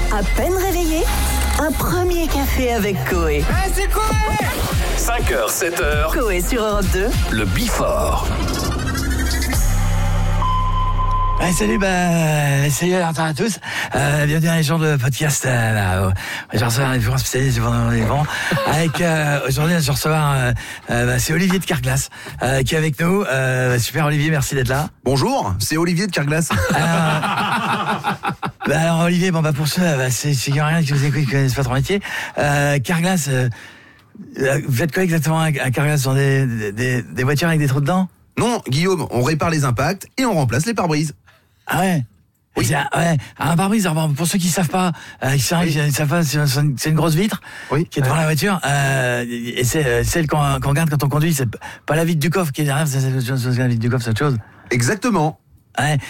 À peine réveillé, un premier café avec Coé. Hey, c'est Coé 5h, 7h, Coé sur Europe 2. le Before. Ouais, salut à tous. Bienvenue dans les gens de podcast. Je reçois un référent spécialiste pendant les vents. Avec aujourd'hui, je reçois c'est Olivier de Carglass qui est avec nous. Super Olivier, merci d'être là. Bonjour, c'est Olivier de Carglass. Alors Olivier, pour ceux, c'est rien qui vous écoute, qui connaissent pas ton métier. Carglass, vous faites quoi exactement à Carglass? Dans des voitures avec des trous dedans? Non, Guillaume, on répare les impacts et on remplace les pare-brises. Ah ouais. Oui. Un pare-brise, pour ceux qui savent pas, c'est une grosse vitre qui est devant la voiture, et c'est celle qu'on regarde quand on conduit, c'est pas la vitre du coffre qui est derrière, c'est la vitre du coffre, c'est autre chose. Exactement. Ouais,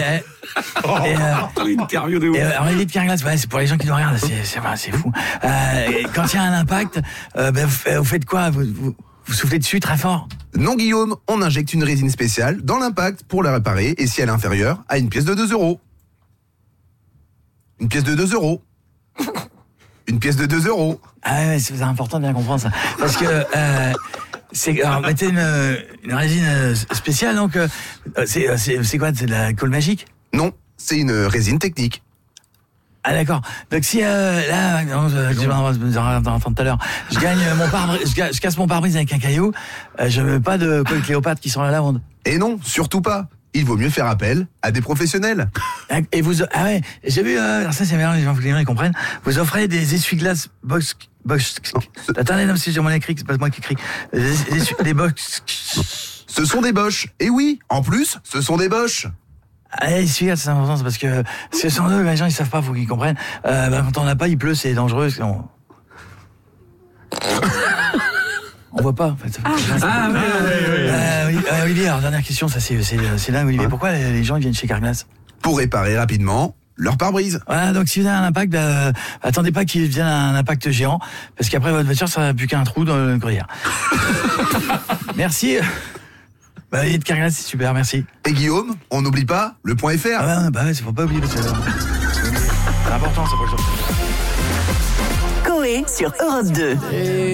Interview de ouf. alors les vitres Carglass, c'est pour les gens qui nous regardent, c'est fou. Quand il y a un impact, vous faites quoi? Vous soufflez dessus très fort? Non, Guillaume, on injecte une résine spéciale dans l'impact pour la réparer et si elle est inférieure à une pièce de 2 euros. Une pièce de 2 euros. Une pièce de 2 euros. Ah ouais, c'est important de bien comprendre ça. Parce que mettez une résine spéciale, donc c'est quoi? C'est de la colle magique? Non, c'est une résine technique. Ah d'accord. Donc si là, non, je vais entendre tout à l'heure, je gagne mon pare-brise, je casse mon pare-brise avec un caillou, je mets pas de colle Cléopâtre qui sent la lavande. Et non, surtout pas. Il vaut mieux faire appel à des professionnels. Et vous, j'ai vu, alors ça c'est bien, les gens ils comprennent. Vous offrez des essuie-glaces box. Attendez, non, si j'ai mon écrit, c'est pas moi qui écris. Des box. Ce sont des Bosch. Et oui, en plus, ce sont des Bosch. Allez, essuie-glaces, c'est important, parce que sans eux, les gens ils savent pas, faut qu'ils comprennent. Quand on n'a pas, il pleut, c'est dangereux. On voit pas, en fait. Oui, Olivier, alors dernière question, ça c'est dingue, Olivier. Pourquoi les gens ils viennent chez Carglass? Pour réparer rapidement leur pare-brise. Voilà, donc si vous avez un impact, attendez pas qu'il vienne un impact géant, parce qu'après votre voiture, ça n'a plus qu'un trou dans le gruyère. Merci. Olivier de Carglass, c'est super, merci. Et Guillaume, on n'oublie pas le .fr. C'est faut pas oublier, parce que c'est important, ça pour le jour. Coé sur Europe 2.